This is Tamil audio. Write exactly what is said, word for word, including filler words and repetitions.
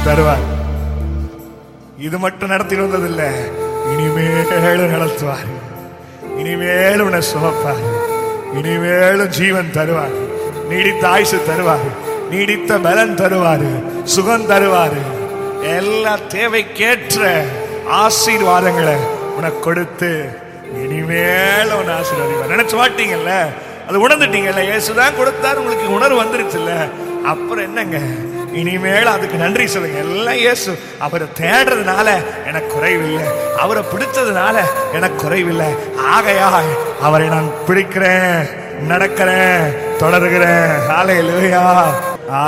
தருவார். இது மட்டும் நடத்தி வந்ததில்லை, இனிமேலும் நடத்துவார். இனிமேலும் உன்னை சுமப்பார். இனிமேலும் ஜீவன் தருவார். நீடித்த ஆயுசு தருவார். நீடித்த பலன் தருவார். சுகம் தருவார். எல்லா தேவைக்கேற்ற ஆசீர்வாதங்களை உனக்கு கொடுத்து இனிமேலும் உன்னை ஆசீர்வாதிப்பார். நினைச்சு மாட்டீங்கல்ல, அது உணர்ந்துட்டீங்கல்ல, இயேசுதான் கொடுத்தாரு, உங்களுக்கு உணர்வு வந்துருச்சுல்ல. அப்புறம் என்னங்க, இனிமேல் அதுக்கு நன்றி சொல்லுங்க. எல்லாம் இயேசு. அவரை தேடுறதுனால எனக்கு குறைவில்லை, அவரை பிடிச்சதுனால எனக்கு குறைவில்லை. ஆகையா அவரை நான் பிடிக்கிறேன், நடக்கிறேன், தொடர்கிறேன். ஹல்லேலூயா.